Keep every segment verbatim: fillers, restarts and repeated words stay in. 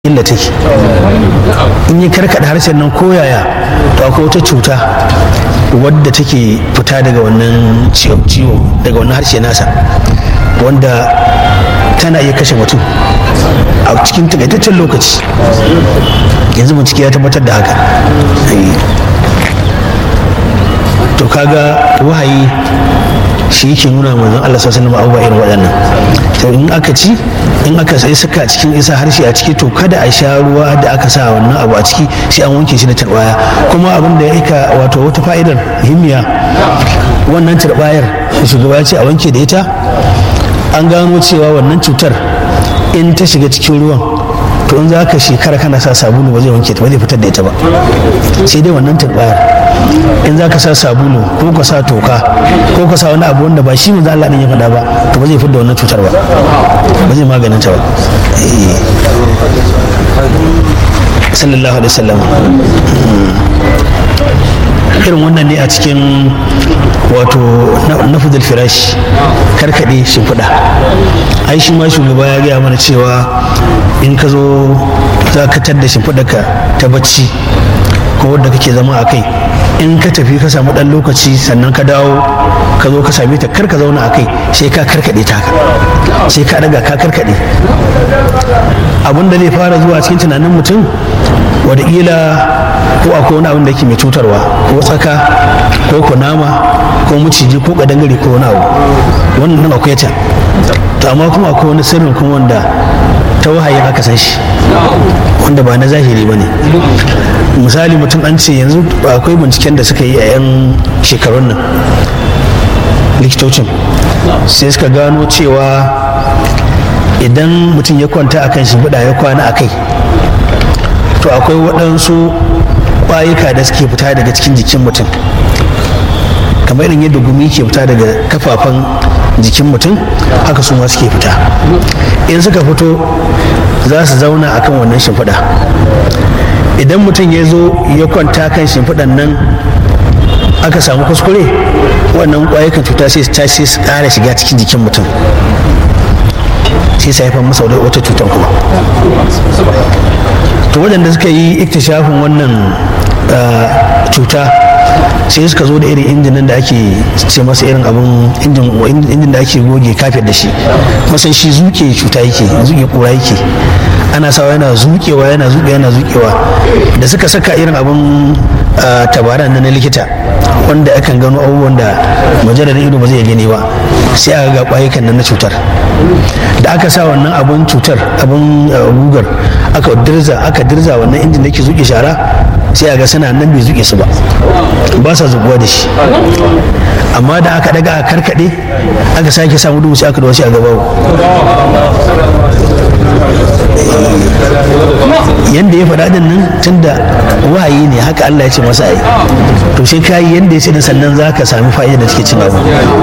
illa take in yi karkada harshen nan koyaya to akwai wata cuta wadda take fita daga wannan ciwo daga wannan harshe nasa wanda tana iya kashe mutum a cikin takaitaccen lokaci. Yanzu bincike ya tabbatar da haka. To kaga wahayi shi yake nuna manzon Allah sallallahu alaihi wasallam abubuwa irin waɗannan. To in aka ci in aka sai saka cikin isa harshe a ciki to kada a sha ruwa da aka sa wannan abu a ciki sai an wanke shi da turbaya. Kuma abin da ya aika wato wata fa'idar himmiya wannan turbayar shugaba ya ce a wanke da ita, an gano cewa wannan cutar in ta shiga cikin ruwan to in za ka shekara kana sa sabulu ba zai wanke ta ba zai fitar da ita ba, sai dai wannan turbayar. In za ka sa sabulu ko ka sa toka ko ka sa wani abu wanda ba shi manzo Allah din ya faɗa ba to ba zai fitar da wannan cutar ba, ba zai maganin ta ba. Sallallahu alaihi wasallam. Irin wannan ne a cikin wato nafudul firash, karkade shimfiɗa. Ai shi ma shugaba ya gaya mana cewa in ka zo za ka tadda shimfiɗarka ta bacci ko wadda kake zama a kai, in ka tafi ka samu ɗan lokaci sannan ka dawo ka zo ka same ta kar ka zauna a kai sai ka karkade ta haka, sai ka daga ka karkade. Abin da zai fara zuwa cikin tunanin mutum wataƙila ko akwai wani abin da yake mai cutarwa ko tsaka ko kunama ko maciji ko kadangare ko wani abu, wannan nan akwai ta. To amma kuma akwai wani sirrin kuma wanda ta wahayi aka san shi wanda ba na zahiri ba ne. Misali mutum an ce yanzu akwai binciken da suka yi a 'yan shekarun nan likitocin sai suka gano cewa idan mutum ya kwanta a kan shimfiɗa ya kwana a kai to akwai waɗansu ƙwayuka da suke fita daga cikin jikin mutum kamar irin yadda gumi ke fita daga kafafan jikin mutum haka su ma suke fita. In suka fito za su zauna akan wannan shimfiɗa. Idan mutum ya zo ya kwanta kan shimfiɗan nan aka samu kuskure wannan ƙwayukan cuta sai su tashi su ƙara shiga cikin jikin mutum sai su haifar masa wata cutar kuma. To waɗanda suka yi iktishafin wannan cuta sai suka zo da irin injinin da ake ce masa irin abin injin da ake goge kafet da shi, masan shi zuke cuta yake zuke kura yake, ana sawa yana zukewa yana zuke yana zukewa. Da suka saka irin abin tabaran na likita wanda akan gano abubuwan da majalar ido ba zai gani ba, sai aka ga kwayukan nan na cutar. Da aka sa wannan abin cutar abin gugar aka dirza aka dirza wannan injin da ke zuke shara sai a ga suna nan bai zuke su ba ba sa zubuwa da shi. Amma da aka daga a karkade aka sake samu dubu sai aka da wasu a gaba yanda ya faɗa din nan tunda wahayi ne haka Allah ya ce masa ai to sai kai yanda ya ce da sannan zaka sami fa'ida da take cin abu.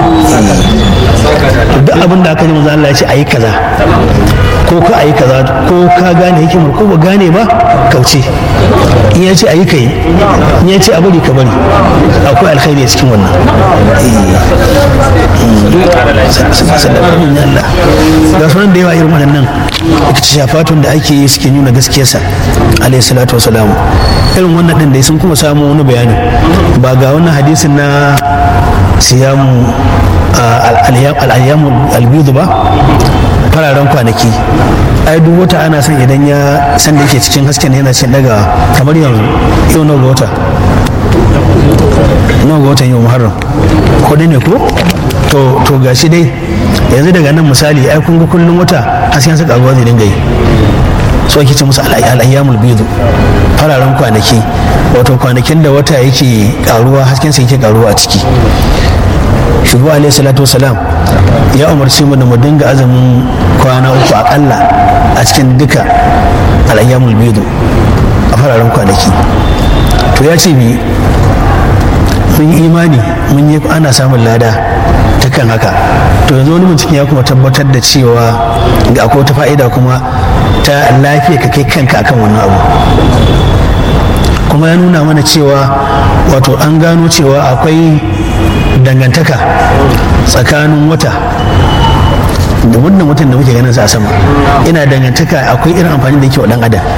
To duk abin da aka yi manzo Allah ya ce ayi kaza ko ka ayi kaza ko ka gane hikimar ko ba gane ba kauce. In ya ce ayi kai in ya ce a bari ka bari akwai alkhairi a cikin wannan. Ga sunan da yawa irin waɗannan iktishafatun da ake yi suke nuna gaskiyarsa alayhi salatu wasalam. Irin wannan din dai sun kuma samu wani bayani ba ga wannan hadisin na siyamu al-ayyamu al-bid ba, fararen kwanaki. Ai duk wata ana son idan ya san da yake cikin hasken yana cin daga kamar yanzu yau nawa ga wata nawa ga watan yau Muharram ko dai ne ko to to gashi dai yanzu daga nan misali ai kun ga kullum wata hasken sa karuwa zai dinga yi, so ake ce musu al-ayyamul bid, fararen kwanaki, wato kwanakin da wata yake karuwa hasken sa yake karuwa a ciki. Shugaba alaihi salatu wasalam ya umarci mu da mu dinga azumin kwana uku akalla a cikin duka al-ayyamul bid a fararen kwanaki. To ya ce mi mun yi imani mun yi ana samun lada ta kan haka. To yanzu wani bincike ya kuma tabbatar da cewa ga akwai wata fa'ida kuma ta lafiya ka kai kanka akan wannan abu. Kuma ya nuna mana cewa wato an gano cewa akwai dangantaka tsakanin wata da wannan mutum da muke ganin sa a sama ina dangantaka akwai irin amfani da yake wa dan adam